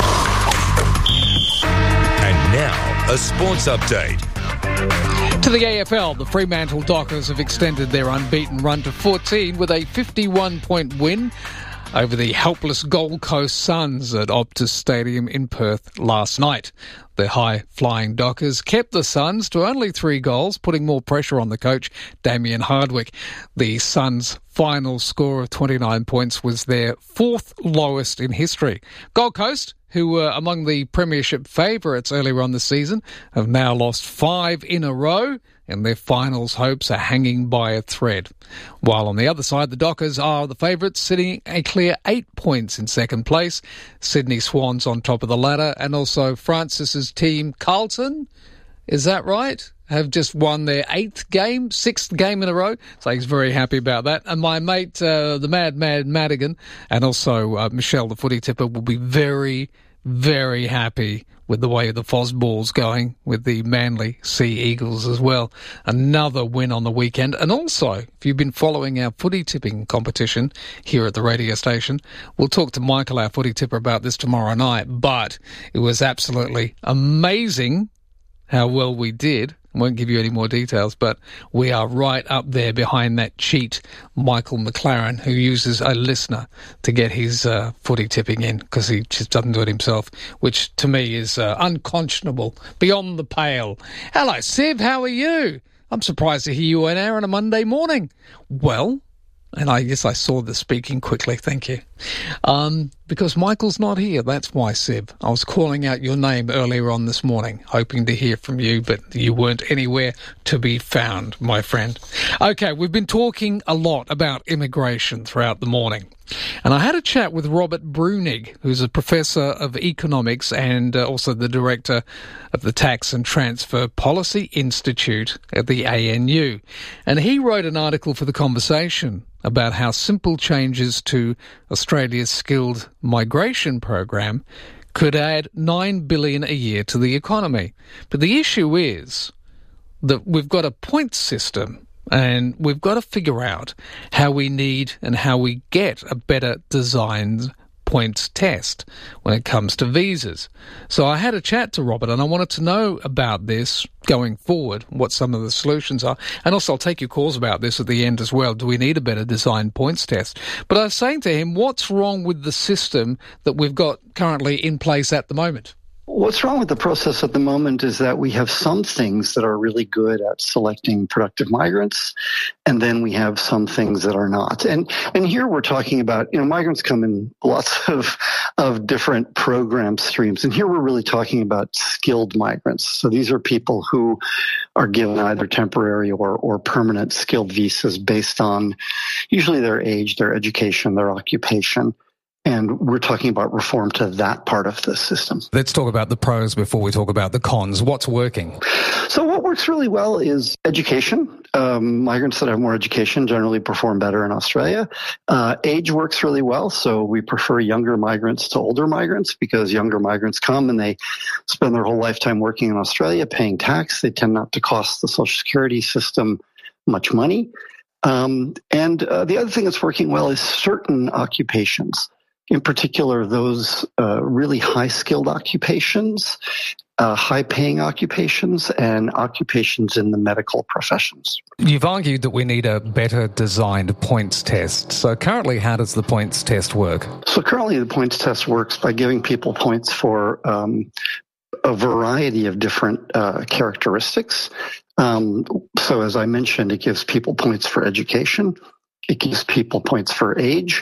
And now, a sports update. To the AFL, the Fremantle Dockers have extended their unbeaten run to 14 with a 51-point win over the helpless Gold Coast Suns at Optus Stadium in Perth last night. The high-flying Dockers kept the Suns to only 3 goals, putting more pressure on the coach, Damien Hardwick. The Suns' final score of 29 points was their 4th lowest in history. Gold Coast, who were among the premiership favourites earlier on the season, have now lost 5 in a row, and their finals hopes are hanging by a thread. While on the other side, the Dockers are the favourites, sitting a clear 8 points in second place. Sydney Swans on top of the ladder, and also Francis's team, Carlton, is that right? Have just won their 6th game in a row. So he's very happy about that. And my mate, the Mad Madigan, and also Michelle, the footy tipper, will be very, very happy with the way the Fosball's going with the Manly Sea Eagles as well. Another win on the weekend. And also, if you've been following our footy tipping competition here at the radio station, we'll talk to Michael, our footy tipper, about this tomorrow night. But it was absolutely amazing how well we did. I won't give you any more details, but we are right up there behind that cheat, Michael McLaren, who uses a listener to get his footy tipping in because he just doesn't do it himself, which to me is unconscionable, beyond the pale. Hello, Siv, how are you? I'm surprised to hear you on air on a Monday morning. Well, and I guess I saw the speaking quickly, thank you. Because Michael's not here, that's why, Sib. I was calling out your name earlier on this morning, hoping to hear from you, but you weren't anywhere to be found, my friend. Okay, we've been talking a lot about immigration throughout the morning. And I had a chat with Robert Brunig, who's a professor of economics and also the director of the Tax and Transfer Policy Institute at the ANU. And he wrote an article for The Conversation about how simple changes to Australia's skilled migration program could add $9 billion a year to the economy. But the issue is that we've got a point system, and we've got to figure out how we need and how we get a better designed points test when it comes to visas. So I had a chat to Robert, and I wanted to know about this going forward, what some of the solutions are. And also I'll take your calls about this at the end as well. Do we need a better designed points test? But I was saying to him, what's wrong with the system that we've got currently in place at the moment? What's wrong with the process at the moment is that we have some things that are really good at selecting productive migrants, and then we have some things that are not. And here we're talking about, migrants come in lots of different program streams, and here we're really talking about skilled migrants. So these are people who are given either temporary or permanent skilled visas based on usually their age, their education, their occupation. And we're talking about reform to that part of the system. Let's talk about the pros before we talk about the cons. What's working? So what works really well is education. Migrants that have more education generally perform better in Australia. Age works really well. So we prefer younger migrants to older migrants because younger migrants come and they spend their whole lifetime working in Australia, paying tax. They tend not to cost the Social Security system much money. And the other thing that's working well is certain occupations. In particular, those really high-skilled occupations, high-paying occupations, and occupations in the medical professions. You've argued that we need a better designed points test. So currently, how does the points test work? So currently, the points test works by giving people points for a variety of different characteristics. So as I mentioned, it gives people points for education. It gives people points for age.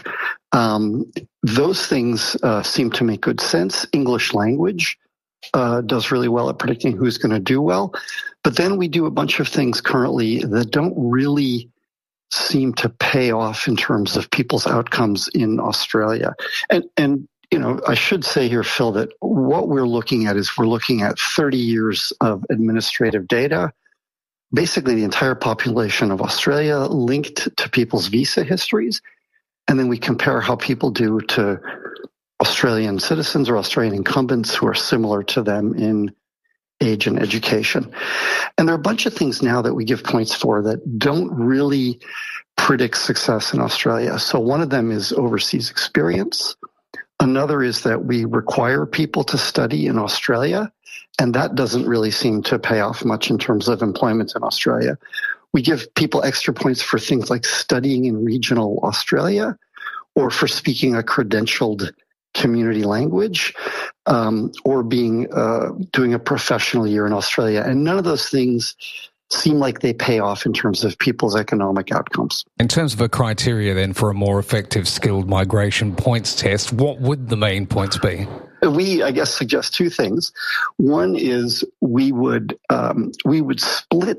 Those things seem to make good sense. English language does really well at predicting who's going to do well. But then we do a bunch of things currently that don't really seem to pay off in terms of people's outcomes in Australia. And I should say here, Phil, that what we're looking at is we're looking at 30 years of administrative data, basically the entire population of Australia linked to people's visa histories. And then we compare how people do to Australian citizens or Australian incumbents who are similar to them in age and education. And there are a bunch of things now that we give points for that don't really predict success in Australia. So one of them is overseas experience. Another is that we require people to study in Australia, and that doesn't really seem to pay off much in terms of employment in Australia. We give people extra points for things like studying in regional Australia, or for speaking a credentialed community language, or doing a professional year in Australia. And none of those things seem like they pay off in terms of people's economic outcomes. In terms of a criteria then for a more effective skilled migration points test, what would the main points be? We, I guess, suggest two things. One is we would split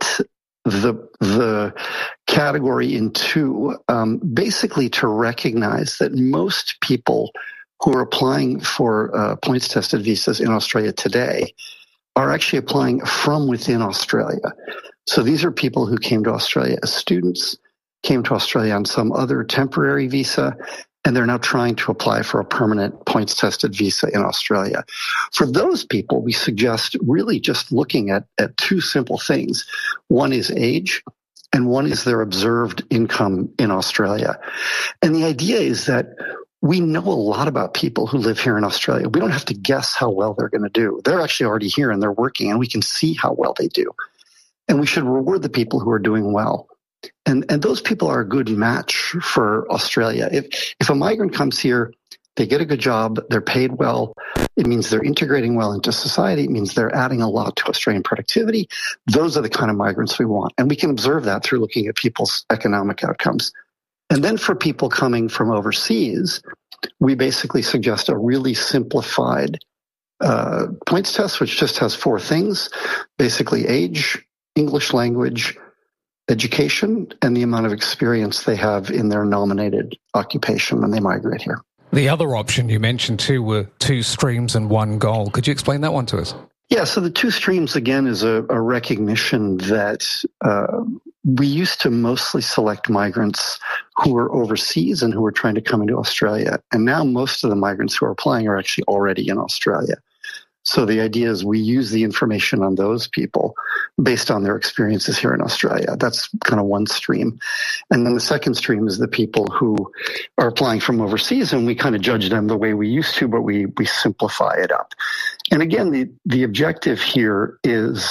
the category in two, basically to recognize that most people who are applying for points tested visas in Australia today are actually applying from within Australia. So these are people who came to Australia as students, came to Australia on some other temporary visa, and they're now trying to apply for a permanent points-tested visa in Australia. For those people, we suggest really just looking at two simple things. One is age, and one is their observed income in Australia. And the idea is that we know a lot about people who live here in Australia. We don't have to guess how well they're going to do. They're actually already here and they're working, and we can see how well they do. And we should reward the people who are doing well. And those people are a good match for Australia. If a migrant comes here, they get a good job, they're paid well, it means they're integrating well into society, it means they're adding a lot to Australian productivity. Those are the kind of migrants we want. And we can observe that through looking at people's economic outcomes. And then for people coming from overseas, we basically suggest a really simplified points test, which just has four things, basically age, English language, education, and the amount of experience they have in their nominated occupation when they migrate here. The other option you mentioned too were 2 streams and 1 goal. Could you explain that one to us? Yeah, so the 2 streams, again, is a recognition that we used to mostly select migrants who were overseas and who were trying to come into Australia. And now most of the migrants who are applying are actually already in Australia. So the idea is we use the information on those people based on their experiences here in Australia. That's kind of one stream. And then the second stream is the people who are applying from overseas, and we kind of judge them the way we used to, but we simplify it up. And again, the objective here is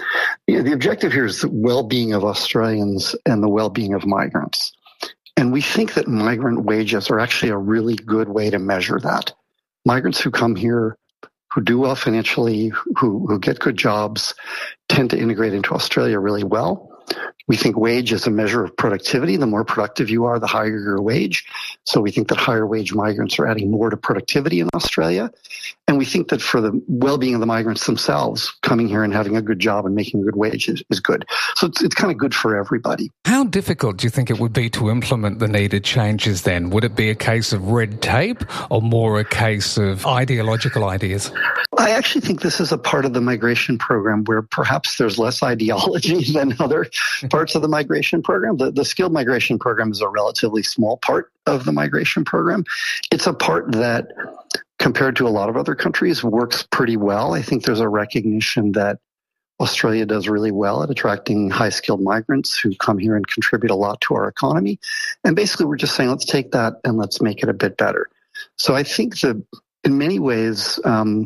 the well-being of Australians and the well-being of migrants. And we think that migrant wages are actually a really good way to measure that. Migrants who come here, who do well financially, who get good jobs, tend to integrate into Australia really well. We think wage is a measure of productivity. The more productive you are, the higher your wage. So we think that higher wage migrants are adding more to productivity in Australia. And we think that for the well-being of the migrants themselves, coming here and having a good job and making a good wage is good. So it's kind of good for everybody. How difficult do you think it would be to implement the needed changes then? Would it be a case of red tape or more a case of ideological ideas? I actually think this is a part of the migration program where perhaps there's less ideology than other parts of the migration program. The skilled migration program is a relatively small part of the migration program. It's a part that, compared to a lot of other countries, works pretty well. I think there's a recognition that Australia does really well at attracting high-skilled migrants who come here and contribute a lot to our economy. And basically, we're just saying, let's take that and let's make it a bit better. So I think that in many ways,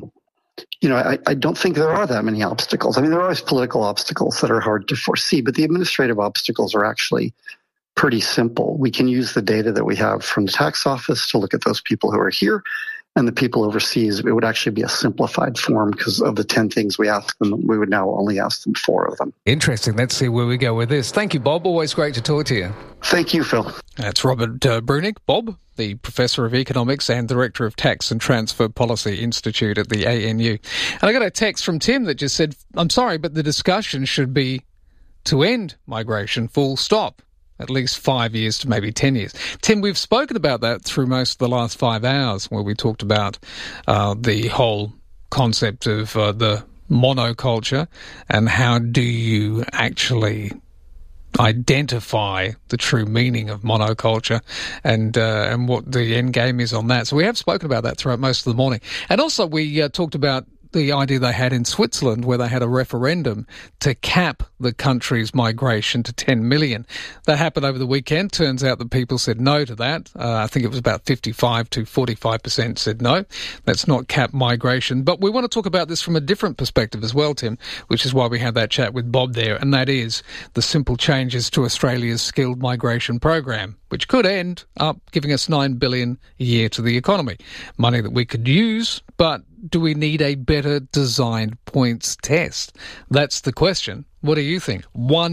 I don't think there are that many obstacles. I mean, there are always political obstacles that are hard to foresee, but the administrative obstacles are actually pretty simple. We can use the data that we have from the tax office to look at those people who are here, and the people overseas. It would actually be a simplified form because of the 10 things we ask them. We would now only ask them 4 of them. Interesting. Let's see where we go with this. Thank you, Bob. Always great to talk to you. Thank you, Phil. That's Robert Brunick. Bob, the Professor of Economics and Director of Tax and Transfer Policy Institute at the ANU. And I got a text from Tim that just said, I'm sorry, but the discussion should be to end migration, full stop. At least 5 years to maybe 10 years. Tim, we've spoken about that through most of the last 5 hours, where we talked about the whole concept of the monoculture and how do you actually identify the true meaning of monoculture and what the end game is on that. So we have spoken about that throughout most of the morning. And also we talked about the idea they had in Switzerland where they had a referendum to cap the country's migration to 10 million. That happened over the weekend. Turns out that people said no to that. I think it was about 55 to 45% said no. Let's not cap migration. But we want to talk about this from a different perspective as well, Tim, which is why we had that chat with Bob there, and that is the simple changes to Australia's skilled migration program. which could end up giving us $9 billion a year to the economy. Money that we could use, but do we need a better designed points test? That's the question. What do you think?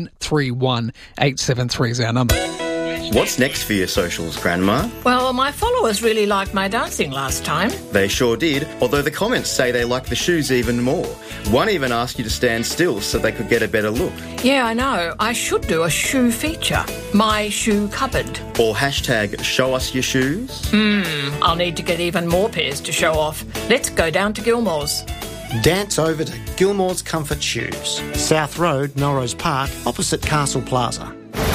131873 is our number. What's next for your socials, Grandma? Well, my followers really liked my dancing last time. They sure did, although the comments say they like the shoes even more. One even asked you to stand still so they could get a better look. Yeah, I know. I should do a shoe feature. My shoe cupboard. Or hashtag show us your shoes. I'll need to get even more pairs to show off. Let's go down to Gilmore's. Dance over to Gilmore's Comfort Shoes. South Road, Melrose Park, opposite Castle Plaza.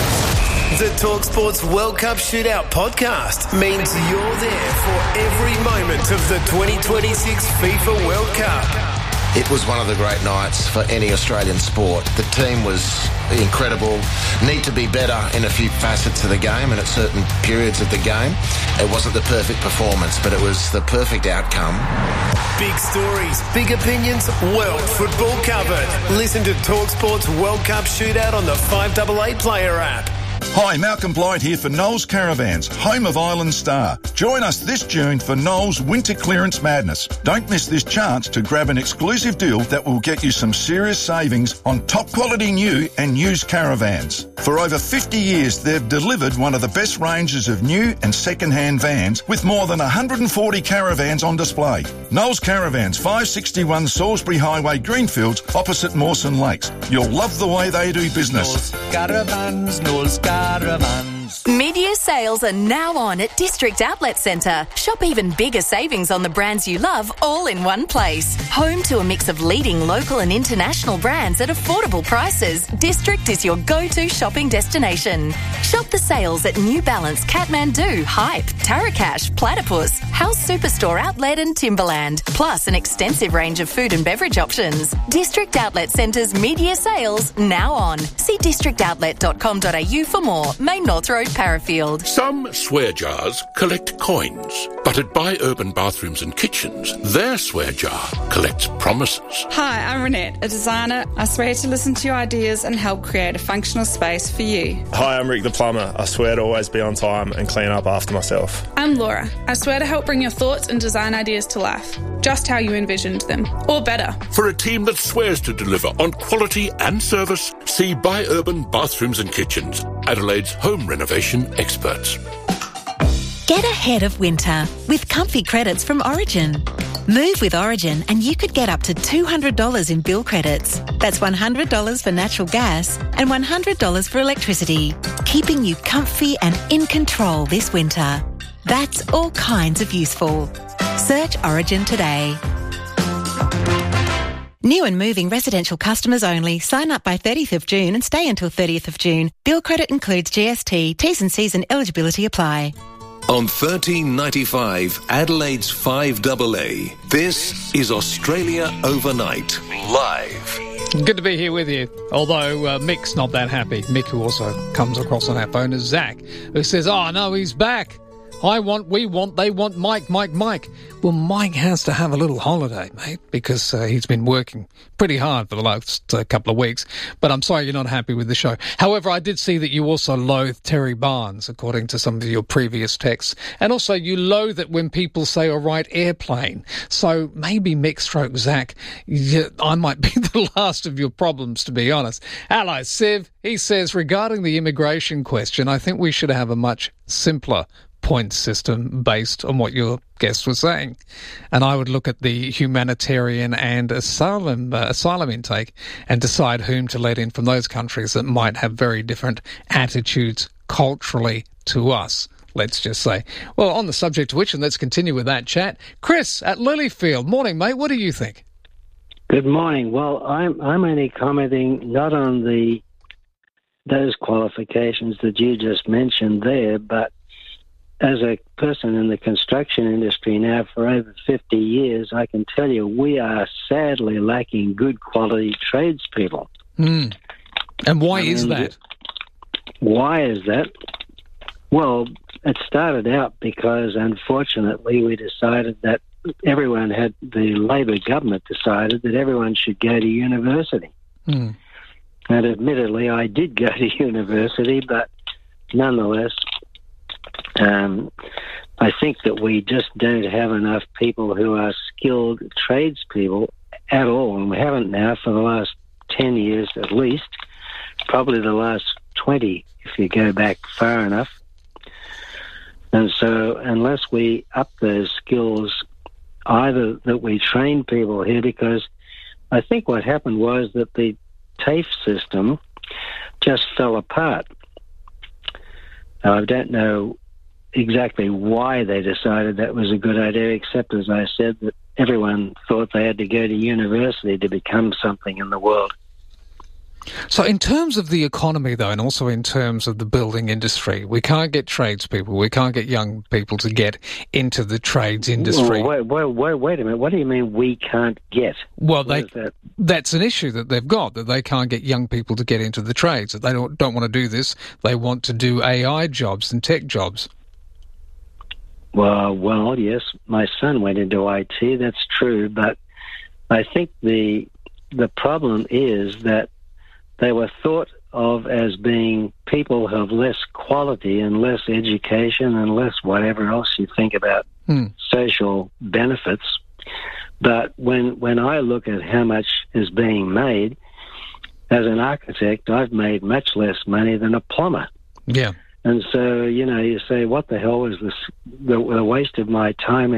The TalkSports World Cup Shootout podcast means you're there for every moment of the 2026 FIFA World Cup. It was one of the great nights for any Australian sport. The team was incredible. Need to be better in a few facets of the game and at certain periods of the game. It wasn't the perfect performance, but it was the perfect outcome. Big stories, big opinions, world football covered. Listen to TalkSports World Cup Shootout on the 5AA Player app. Hi, Malcolm Blight here for Knowles Caravans, home of Island Star. Join us this June for Knowles Winter Clearance Madness. Don't miss this chance to grab an exclusive deal that will get you some serious savings on top quality new and used caravans. For over 50 years, they've delivered one of the best ranges of new and second-hand vans with more than 140 caravans on display. Knowles Caravans, 561 Salisbury Highway, Greenfields, opposite Mawson Lakes. You'll love the way they do business. Knowles Caravans. Mid-year sales are now on at District Outlet Centre. Shop even bigger savings on the brands you love all in one place. Home to a mix of leading local and international brands at affordable prices, District is your go-to shopping destination. Shop the sales at New Balance, Kathmandu, Hype, Tarakash, Platypus, House Superstore Outlet and Timberland, plus an extensive range of food and beverage options. District Outlet Centre's mid-year sales now on. See districtoutlet.com.au for more. Main North Road, Parafield. Some swear jars collect coins, but at Buy Urban Bathrooms and Kitchens, their swear jar collects promises. Hi, I'm Renette, a designer. I swear to listen to your ideas and help create a functional space for you. Hi, I'm Rick the plumber. I swear to always be on time and clean up after myself. I'm Laura. I swear to help bring your thoughts and design ideas to life, just how you envisioned them, or better. For a team that swears to deliver on quality and service, see Buy Urban Bathrooms and Kitchens, Adelaide's home renovation experts. Get ahead of winter with comfy credits from Origin. Move with Origin and you could get up to $200 in bill credits. That's $100 for natural gas and $100 for electricity, keeping you comfy and in control this winter. That's all kinds of useful. Search Origin today. New and moving residential customers only. Sign up by 30th of June and stay until 30th of June. Bill credit includes GST. T's and C's and eligibility apply. On 1395 Adelaide's 5AA, this is Australia Overnight, live. Good to be here with you. Although Mick's not that happy. Mick, who also comes across on our phone as Zach, who says, oh no, he's back. They want Mike. Well, Mike has to have a little holiday, mate, because he's been working pretty hard for the last couple of weeks. But I'm sorry you're not happy with the show. However, I did see that you also loathe Terry Barnes, according to some of your previous texts. And also you loathe it when people say, all right, airplane. So maybe Mick stroke Zach, I might be the last of your problems, to be honest. Hello, Siv. He says, regarding the immigration question, I think we should have a much simpler point system based on what your guest was saying. And I would look at the humanitarian and asylum intake and decide whom to let in from those countries that might have very different attitudes culturally to us, let's just say. Well, on the subject of which, and let's continue with that chat, Chris at Lilyfield. Morning, mate. What do you think? Good morning. Well, I'm only commenting not on those qualifications that you just mentioned there, but as a person in the construction industry now for over 50 years, I can tell you we are sadly lacking good quality tradespeople. And why is that? Why is that? Well, it started out because, unfortunately, we decided that the Labor government decided that everyone should go to university. And admittedly, I did go to university, but nonetheless, I think that we just don't have enough people who are skilled tradespeople at all, and we haven't now for the last 10 years at least, probably the last 20 if you go back far enough. And so unless we up those skills, either that we train people here, because I think what happened was that the TAFE system just fell apart. Now, I don't know exactly why they decided that was a good idea, except, as I said, that everyone thought they had to go to university to become something in the world. So in terms of the economy, though, and also in terms of the building industry, we can't get tradespeople, we can't get young people to get into the trades industry. Well, wait a minute. What do you mean we can't get? Well, that's an issue that they've got, that they can't get young people to get into the trades, that they don't want to do this. They want to do AI jobs and tech jobs. Well, yes, my son went into IT, that's true, but I think the problem is that they were thought of as being people who have less quality and less education and less whatever else you think about social benefits. But when I look at how much is being made, as an architect, I've made much less money than a plumber. Yeah. And so, you say, what the hell is this, the waste of my time